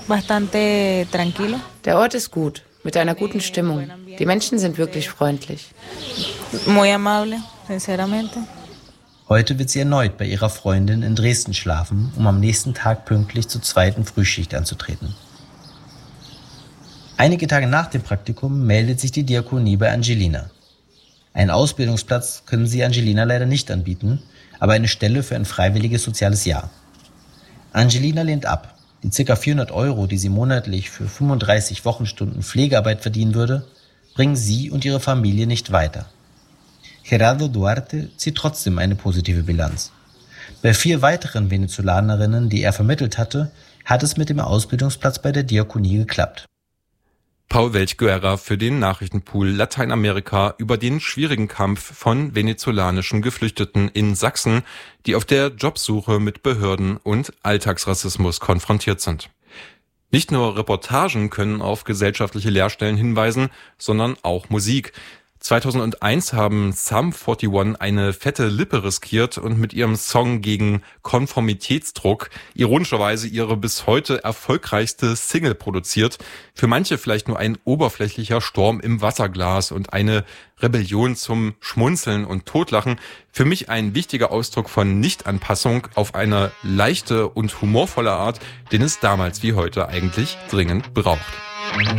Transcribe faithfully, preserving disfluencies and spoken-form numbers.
Bastante tranquilo. Der Ort ist gut, mit einer guten Stimmung. Die Menschen sind wirklich freundlich. Muy amable, sinceramente. Heute wird sie erneut bei ihrer Freundin in Dresden schlafen, um am nächsten Tag pünktlich zur zweiten Frühschicht anzutreten. Einige Tage nach dem Praktikum meldet sich die Diakonie bei Angelina. Einen Ausbildungsplatz können sie Angelina leider nicht anbieten, aber eine Stelle für ein freiwilliges soziales Jahr. Angelina lehnt ab. Die ca. vierhundert Euro, die sie monatlich für fünfunddreißig Wochenstunden Pflegearbeit verdienen würde, bringen sie und ihre Familie nicht weiter. Gerardo Duarte zieht trotzdem eine positive Bilanz. Bei vier weiteren Venezolanerinnen, die er vermittelt hatte, hat es mit dem Ausbildungsplatz bei der Diakonie geklappt. Paul Welch-Guerra für den Nachrichtenpool Lateinamerika über den schwierigen Kampf von venezolanischen Geflüchteten in Sachsen, die auf der Jobsuche mit Behörden und Alltagsrassismus konfrontiert sind. Nicht nur Reportagen können auf gesellschaftliche Leerstellen hinweisen, sondern auch Musik. zweitausendeins haben Sum einundvierzig eine fette Lippe riskiert und mit ihrem Song gegen Konformitätsdruck ironischerweise ihre bis heute erfolgreichste Single produziert. Für manche vielleicht nur ein oberflächlicher Sturm im Wasserglas und eine Rebellion zum Schmunzeln und Totlachen. Für mich ein wichtiger Ausdruck von Nichtanpassung auf eine leichte und humorvolle Art, den es damals wie heute eigentlich dringend braucht.